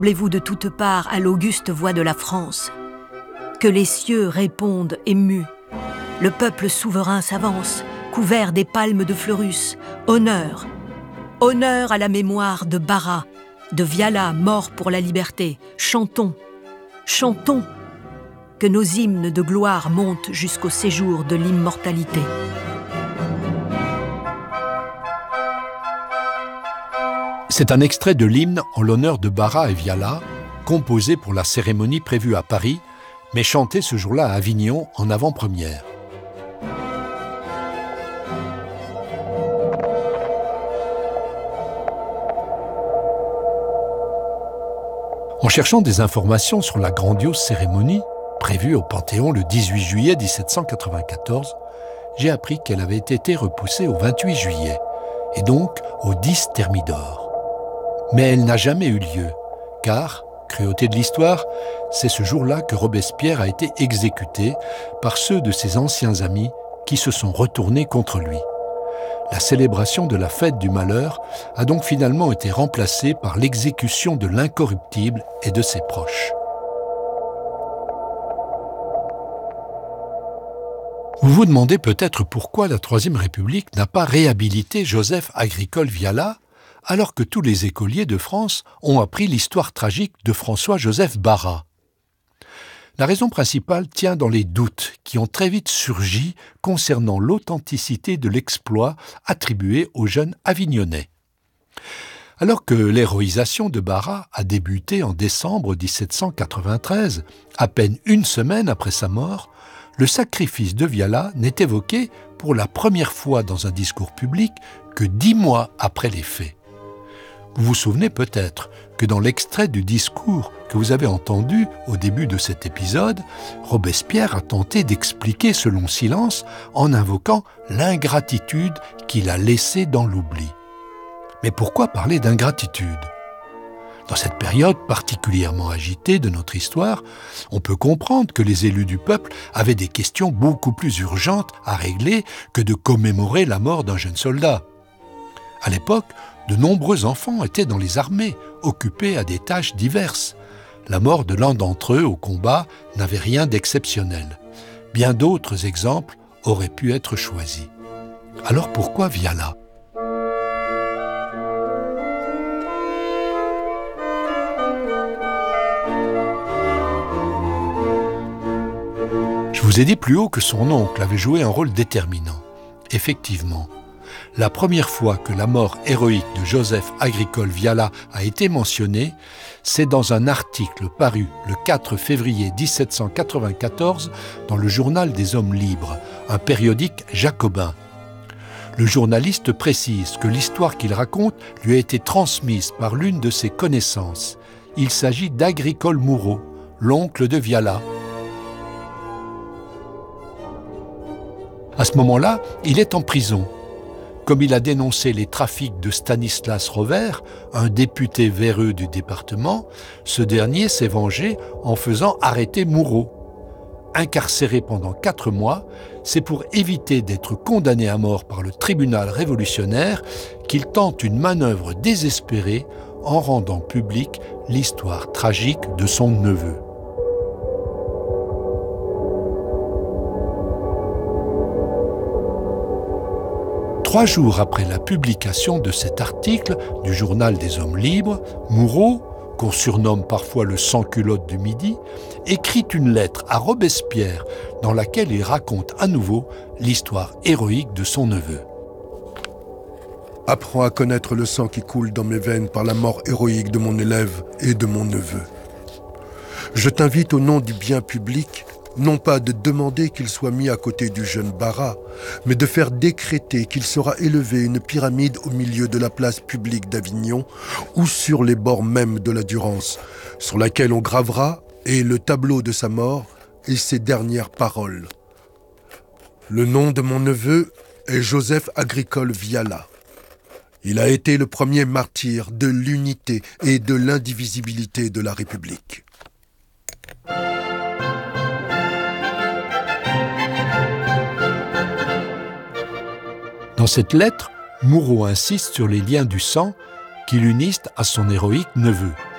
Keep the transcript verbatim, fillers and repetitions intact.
Semblez-vous de toutes parts à l'auguste voix de la France. Que les cieux répondent émus. Le peuple souverain s'avance, couvert des palmes de Fleurus. Honneur, honneur à la mémoire de Barras, de Viala, mort pour la liberté. Chantons, chantons, que nos hymnes de gloire montent jusqu'au séjour de l'immortalité. C'est un extrait de l'hymne en l'honneur de Barras et Viala, composé pour la cérémonie prévue à Paris, mais chanté ce jour-là à Avignon en avant-première. En cherchant des informations sur la grandiose cérémonie, prévue au Panthéon le dix-huit juillet dix-sept cent quatre-vingt-quatorze, j'ai appris qu'elle avait été repoussée au vingt-huit juillet, et donc au dix Thermidor. Mais elle n'a jamais eu lieu, car, cruauté de l'histoire, c'est ce jour-là que Robespierre a été exécuté par ceux de ses anciens amis qui se sont retournés contre lui. La célébration de la fête du malheur a donc finalement été remplacée par l'exécution de l'incorruptible et de ses proches. Vous vous demandez peut-être pourquoi la Troisième République n'a pas réhabilité Joseph Agricole Viala, alors que tous les écoliers de France ont appris l'histoire tragique de François-Joseph Barras. La raison principale tient dans les doutes qui ont très vite surgi concernant l'authenticité de l'exploit attribué au jeune Avignonnais. Alors que l'héroïsation de Barras a débuté en décembre dix-sept cent quatre-vingt-treize, à peine une semaine après sa mort, le sacrifice de Viala n'est évoqué pour la première fois dans un discours public que dix mois après les faits. Vous vous souvenez peut-être que dans l'extrait du discours que vous avez entendu au début de cet épisode, Robespierre a tenté d'expliquer ce long silence en invoquant l'ingratitude qu'il a laissée dans l'oubli. Mais pourquoi parler d'ingratitude ? Dans cette période particulièrement agitée de notre histoire, on peut comprendre que les élus du peuple avaient des questions beaucoup plus urgentes à régler que de commémorer la mort d'un jeune soldat. À l'époque, de nombreux enfants étaient dans les armées, occupés à des tâches diverses. La mort de l'un d'entre eux au combat n'avait rien d'exceptionnel. Bien d'autres exemples auraient pu être choisis. Alors pourquoi Viala ? Je vous ai dit plus haut que son oncle avait joué un rôle déterminant. Effectivement, la première fois que la mort héroïque de Joseph Agricole Viala a été mentionnée, c'est dans un article paru le quatre février dix-sept cent quatre-vingt-quatorze dans le Journal des Hommes Libres, un périodique jacobin. Le journaliste précise que l'histoire qu'il raconte lui a été transmise par l'une de ses connaissances. Il s'agit d'Agricole Moureau, l'oncle de Viala. À ce moment-là, il est en prison. Comme il a dénoncé les trafics de Stanislas Rovère, un député véreux du département, ce dernier s'est vengé en faisant arrêter Moureau. Incarcéré pendant quatre mois, c'est pour éviter d'être condamné à mort par le tribunal révolutionnaire qu'il tente une manœuvre désespérée en rendant publique l'histoire tragique de son neveu. Trois jours après la publication de cet article du Journal des Hommes Libres, Moureau, qu'on surnomme parfois le sans-culotte du Midi, écrit une lettre à Robespierre dans laquelle il raconte à nouveau l'histoire héroïque de son neveu. « Apprends à connaître le sang qui coule dans mes veines par la mort héroïque de mon élève et de mon neveu. Je t'invite au nom du bien public, non pas de demander qu'il soit mis à côté du jeune Barras, mais de faire décréter qu'il sera élevé une pyramide au milieu de la place publique d'Avignon ou sur les bords même de la Durance, sur laquelle on gravera et le tableau de sa mort et ses dernières paroles. Le nom de mon neveu est Joseph Agricole Viala. Il a été le premier martyr de l'unité et de l'indivisibilité de la République. » Dans cette lettre, Moureau insiste sur les liens du sang qui l'unissent à son héroïque neveu.